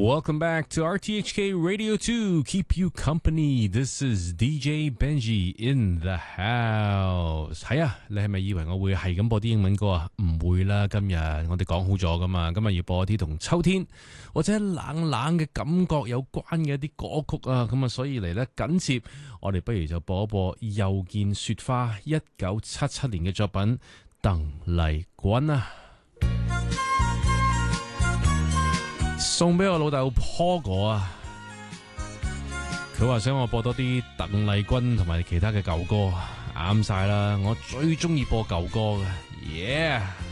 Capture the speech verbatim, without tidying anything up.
Welcome back to R T H K Radio two. Keep you company. This is D J Benji in the house.係啊，你係咪以為我會係咁播啲英文歌啊？唔會啦，今日我哋講好咗噶嘛。今日要播一啲同秋天或者冷冷嘅感覺有關嘅一啲歌曲啊。咁啊，所以嚟咧緊接，我哋不如就播一播又見雪花一九七七年嘅作品鄧麗君啊。送俾我老豆 Paul 哥啊，佢話想我播多啲鄧麗君同埋其他嘅舊歌，啱晒啦，我最中意播舊歌嘅 ，yeah。